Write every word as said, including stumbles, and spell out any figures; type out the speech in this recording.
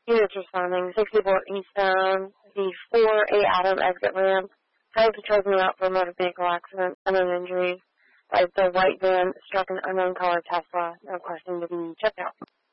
Units responding, sixty-four eastbound, the four A Adam exit ramp. Highway patrol's been out for a motor vehicle accident, unknown injuries. Like the white van struck an unknown color Tesla, requesting to be checked out.